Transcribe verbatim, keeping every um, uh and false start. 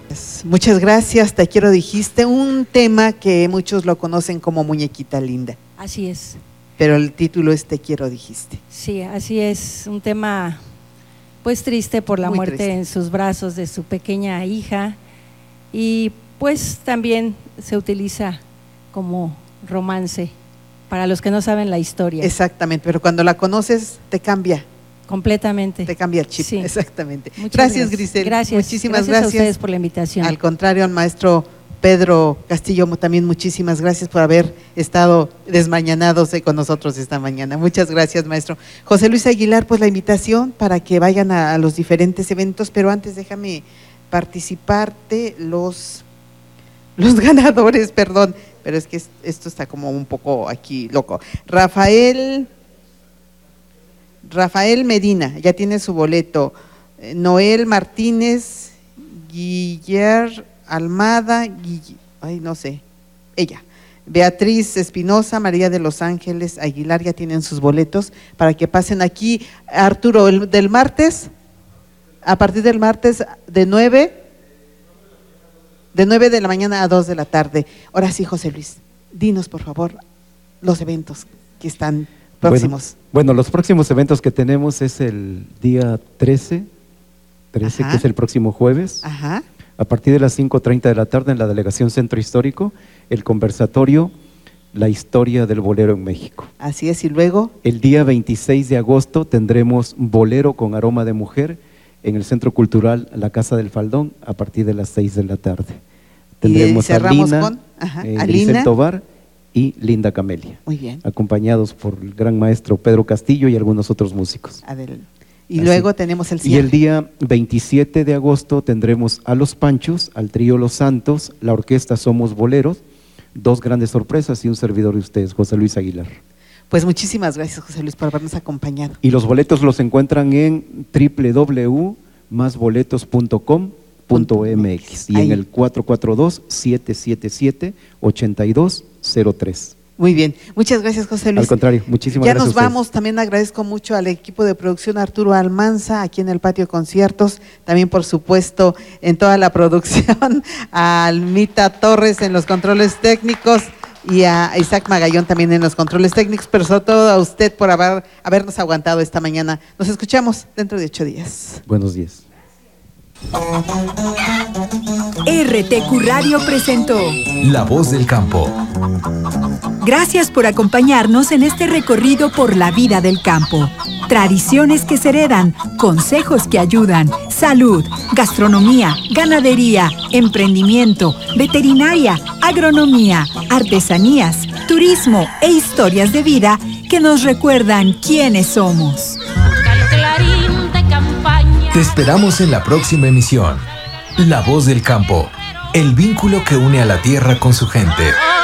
Muchas gracias, Te Quiero Dijiste, un tema que muchos lo conocen como Muñequita Linda. Así es. Pero el título es Te Quiero Dijiste. Sí, así es, un tema pues triste por la Muy muerte triste. en sus brazos de su pequeña hija, y pues también se utiliza como romance para los que no saben la historia. Exactamente, pero cuando la conoces te cambia. Completamente. Te cambia el chip, Sí. exactamente. Muchas Gracias, gracias, Grisel. Gracias. Muchísimas gracias. gracias. a ustedes por la invitación. Al contrario, al maestro Pedro Castillo, también muchísimas gracias por haber estado desmañanados con nosotros esta mañana. Muchas gracias, maestro. José Luis Aguilar, pues la invitación para que vayan a, a los diferentes eventos, pero antes déjame participar de los, los ganadores, perdón, pero es que es, esto está como un poco aquí loco. Rafael... Rafael Medina, ya tiene su boleto. Noel Martínez, Guiller Almada, Guille, ay no sé, ella. Beatriz Espinosa, María de los Ángeles Aguilar, ya tienen sus boletos para que pasen aquí. Arturo, el del martes, a partir del martes de nueve, de nueve de la mañana a dos de la tarde. Ahora sí, José Luis, dinos por favor los eventos que están próximos. Bueno, bueno, los próximos eventos que tenemos es el día trece, trece Ajá. que es el próximo jueves. Ajá. A partir de las cinco treinta de la tarde en la Delegación Centro Histórico, el conversatorio La historia del bolero en México. Así es, y luego… El día veintiséis de agosto tendremos bolero con aroma de mujer en el Centro Cultural La Casa del Faldón a partir de las seis de la tarde. Tendremos y cerramos a Lina, con ajá, eh, a Grisel Lina. Tobar y Linda Camelia, Muy bien. acompañados por el gran maestro Pedro Castillo y algunos otros músicos. Adel. Y Así. luego tenemos el Y cierre. el día veintisiete de agosto tendremos a Los Panchos, al trío Los Santos, la orquesta Somos Boleros, dos grandes sorpresas y un servidor de ustedes, José Luis Aguilar. Pues muchísimas gracias, José Luis, por habernos acompañado. Y los boletos los encuentran en doble u doble u doble u punto más boletos punto com punto m x y Ahí. en el cuatro cuatro dos, siete siete siete, ocho dos cero tres. Muy bien, muchas gracias, José Luis. Al contrario, muchísimas ya gracias. nos a ustedes. vamos, también agradezco mucho al equipo de producción Arturo Almanza, aquí en el Patio Conciertos, también por supuesto en toda la producción, a Almita Torres en los controles técnicos y a Isaac Magallón también en los controles técnicos, pero sobre todo a usted por haber, habernos aguantado esta mañana. Nos escuchamos dentro de ocho días. Buenos días. R T Q Radio presentó La Voz del Campo. Gracias por acompañarnos en este recorrido por la vida del campo. Tradiciones que se heredan, consejos que ayudan, salud, gastronomía, ganadería, emprendimiento, veterinaria, agronomía, artesanías, turismo e historias de vida que nos recuerdan quiénes somos. Te esperamos en la próxima emisión. La Voz del Campo, el vínculo que une a la tierra con su gente.